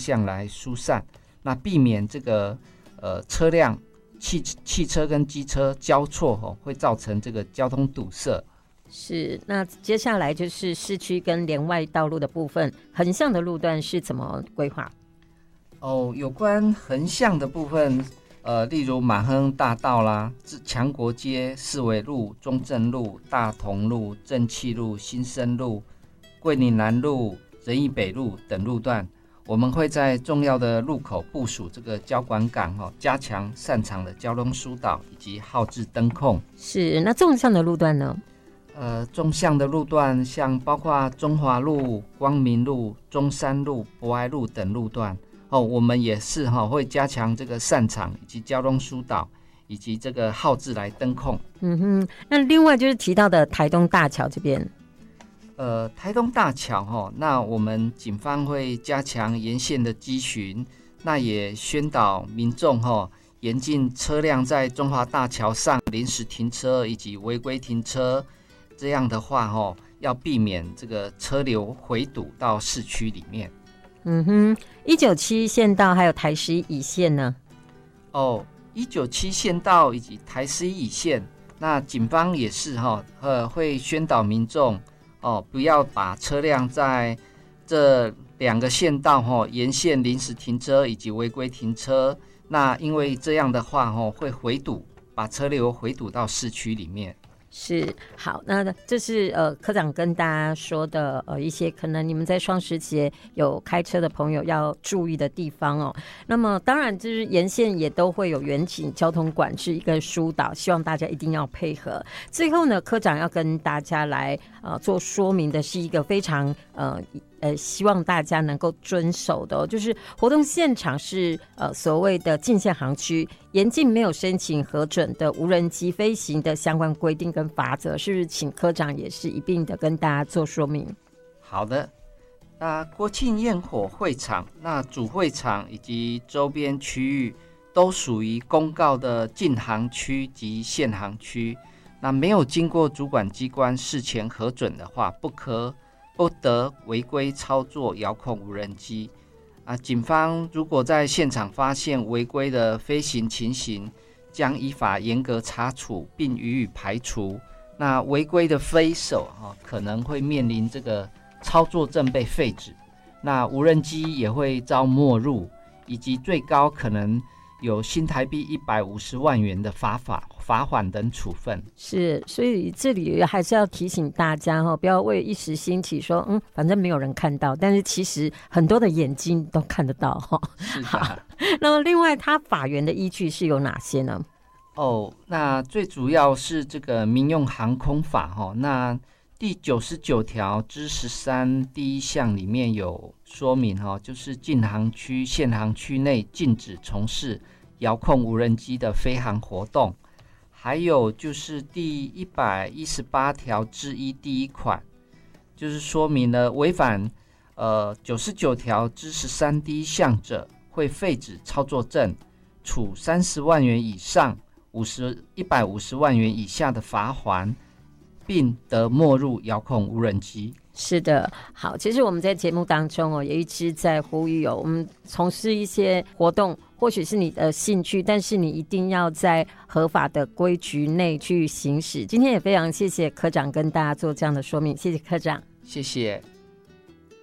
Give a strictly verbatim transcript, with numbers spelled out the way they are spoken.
向来疏散，那避免这个呃车辆汽汽车跟机车交错、哦、会造成这个交通堵塞。 是，那接下来就是市区跟连外道路的部分，横向的路段是怎么规划？ 哦，有关横向的部分，呃，例如马亨大道啦、强国街、四维路、中正路、大同路、正气路、新生路、桂林南路、仁义北路等路段，我们会在重要的路口部署这个交管岗、哦、加强擅长的交通疏导以及号志灯控。 是，那纵向的路段呢？ 呃，纵向的路段像包括中华路、光明路、中山路、博爱路等路段，哦，我们也是、哦、会加强这个散场以及交通疏导以及这个号志来灯控。 嗯哼，那另外就是提到的台东大桥这边， 呃，台东大桥、哦、那我们警方会加强沿线的稽巡，那也宣导民众、哦、严禁车辆在中华大桥上临时停车以及违规停车。这样的话、哦、要避免这个车流回堵到市区里面。 嗯哼，一九七县道还有台十一乙线呢？ 哦，一九七县道以及台十一乙线，那警方也是、哦呃、会宣导民众、哦、不要把车辆在这两个县道、哦、沿线临时停车以及违规停车。那因为这样的话、哦、会回堵，把车流回堵到市区里面。 是，好，那这是呃科长跟大家说的呃一些可能你们在双十节有开车的朋友要注意的地方哦。那么当然就是沿线也都会有远景交通管制一个疏导，希望大家一定要配合。最后呢，科长要跟大家来呃做说明的是一个非常呃呃，希望大家能够遵守的、哦，就是活动现场是呃所谓的禁限行区，严禁没有申请核准的无人机飞行的相关规定跟法则，是不是请科长也是一并的跟大家做说明？ 好的，那国庆焰火会场，那主会场以及周边区域都属于公告的禁航区及限航区，那没有经过主管机关事前核准的话，不可。不得违规操作遥控无人机啊！警方如果在现场发现违规的飞行情形，将依法严格查处并予以排除。那违规的飞手、啊、可能会面临这个操作证被废止，那无人机也会遭没入，以及最高可能有新台币一百五十万元的罚法。罚款等处分。是， 所以这里还是要提醒大家、哦、不要为一时兴起说嗯，反正没有人看到，但是其实很多的眼睛都看得到、哦、 是的。 好，那么另外它法源的依据是有哪些呢？ 哦，那最主要是这个民用航空法、哦、那第九十九条之十三第一项里面有说明、哦、就是禁航区限航区内禁止从事遥控无人机的飞航活动。还有就是第一百一十八条之一第一款，就是说明了违反呃九十九条之十三第一项者，会废止操作证，处三十万元以上五十一百五十万元以下的罚锾，并得没入遥控无人机。 是的，好，其实我们在节目当中哦，也一直在呼吁哦，我们从事一些活动，或许是你的兴趣，但是你一定要在合法的规矩内去行使。今天也非常谢谢科长跟大家做这样的说明，谢谢科长， 谢谢。